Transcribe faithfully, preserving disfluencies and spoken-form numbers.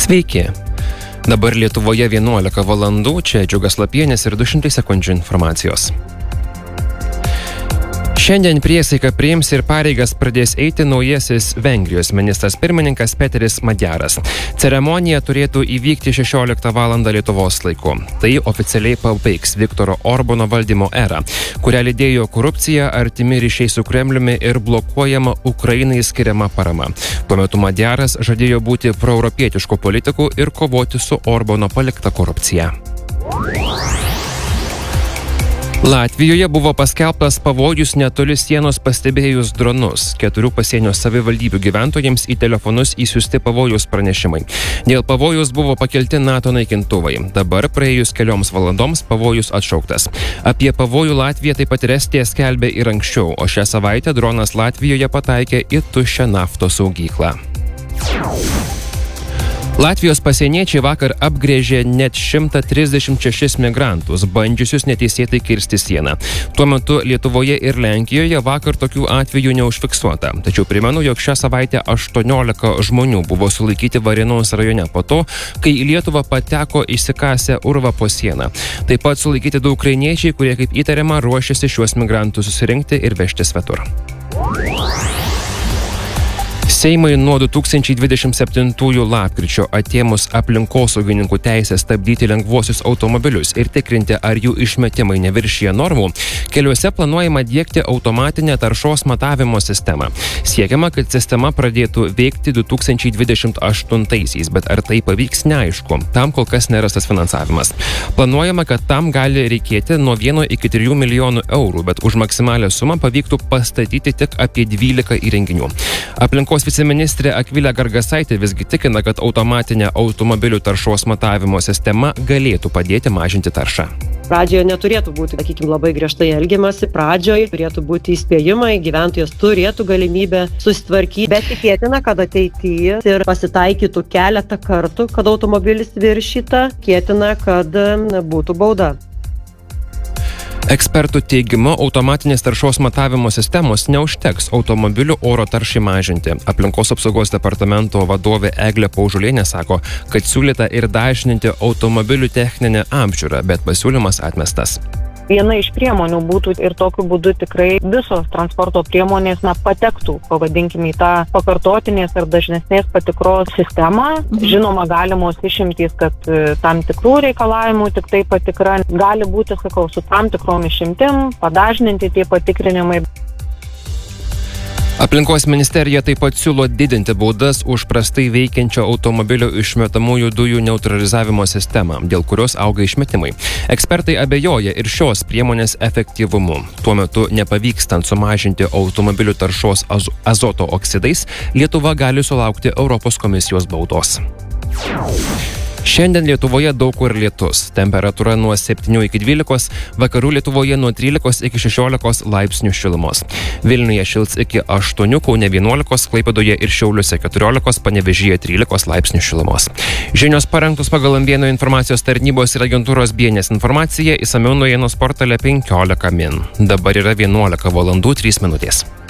Sveiki. Dabar Lietuvoje vienuolika valandų, čia Džiugas Lapienis ir du šimtai sekundžių informacijos. Šiandien priesaiką priims ir pareigas pradės eiti naujasis Vengrijos ministras pirmininkas Peteris Madjaras. Ceremonija turėtų įvykti šešioliktą valandą Lietuvos laiku. Tai oficialiai pabaigs Viktoro Orbano valdymo erą, kurią lydėjo korupcija, artimi ryšiai su Kremliumi ir blokuojama Ukrainai skiriama parama. Tuo metu Madjaras žadėjo būti proeuropietiškų politikų ir kovoti su Orbano palikta korupcija. Latvijoje buvo paskelbtas pavojus netoli sienos pastebėjus dronus. Keturių pasienio savivaldybių gyventojams į telefonus įsiųsti pavojus pranešimai. Dėl pavojus buvo pakelti NATO naikintuvai. Dabar praėjus kelioms valandoms pavojus atšauktas. Apie pavojų Latvija taip pat ir Estija skelbė ir anksčiau, o šią savaitę dronas Latvijoje pataikė į tuščią naftos saugyklą. Latvijos pasieniečiai vakar apgrėžė net šimtą trisdešimt šešis migrantus, bandžiusius neteisėtai kirsti sieną. Tuo metu Lietuvoje ir Lenkijoje vakar tokių atvejų neužfiksuota. Tačiau primenu, jog šią savaitę aštuoniolika žmonių buvo sulaikyti Varėnos rajone po to, kai į Lietuvą pateko išsikasę urvą po sieną. Taip pat sulaikyti du ukrainiečiai, kurie kaip įtariama ruošiasi šiuos migrantus susirinkti ir vežti svetur. Seimai nuo du tūkstančiai dvidešimt septintųjų lapkričio atėmus aplinkosaugininkų teisę stabdyti lengvuosius automobilius ir tikrinti, ar jų išmetimai neviršija normų, keliuose planuojama diegti automatinę taršos matavimo sistemą. Siekiama, kad sistema pradėtų veikti du tūkstančiai dvidešimt aštuntaisiais, bet ar tai pavyks, neaišku. Tam kol kas nerastas finansavimas. Planuojama, kad tam gali reikėti nuo vieno iki trijų milijonų eurų, bet už maksimalią sumą pavyktų pastatyti tik apie dvylika įrenginių. Aplinkos viceministrė Akvilė Gargasaitė visgi tikina, kad automatinė automobilių taršos matavimo sistema galėtų padėti mažinti taršą. Pradžioje neturėtų būti, sakykime, labai griežtai elgiamasi. Pradžioje turėtų būti įspėjimai, gyventojas turėtų galimybę susitvarkyti, bet tikėtina, kad ateityje ir pasitaikytų keletą kartų, kad automobilis viršyta, tikėtina, kad būtų bauda. Ekspertų teigimu, automatinės taršos matavimo sistemos neužteks automobilių oro taršai mažinti. Aplinkos apsaugos departamento vadovė Eglė Paužulienė sako, kad siūlyta ir dažninti automobilių techninę apžiūrą, bet pasiūlymas atmestas. Viena iš priemonių būtų ir tokiu būdu tikrai visos transporto priemonės na, patektų, pavadinkime, į tą pakartotinės ar dažnesnės patikros sistemą. Žinoma, galimos išimtys, kad tam tikrų reikalavimų tik tai patikra gali būti, sakau, su tam tikrom išimtim, padažninti tie patikrinimai. Aplinkos ministerija taip pat siūlo didinti baudas už prastai veikiančią automobilio išmetamųjų dujų neutralizavimo sistemą, dėl kurios auga išmetimai. Ekspertai abejoja ir šios priemonės efektyvumu. Tuo metu nepavykstant sumažinti automobilių taršos az- azoto oksidais, Lietuva gali sulaukti Europos komisijos baudos. Šiandien Lietuvoje daug kur lietus. Temperatūra nuo septynių iki dvylikos, vakarų Lietuvoje nuo trylikos iki šešiolikos laipsnių šilumos. Vilniuje šils iki aštuonių, Kaune vienuolikos, Klaipėdoje ir Šiauliuose keturiolikos, Panevėžyje trylikos laipsnių šilumos. Žinios parengtos pagal M vieno informacijos tarnybos ir agentūros B N S informaciją, išsamiau naujienų portale penkiolika min. Dabar yra vienuolika valandų trys minutės.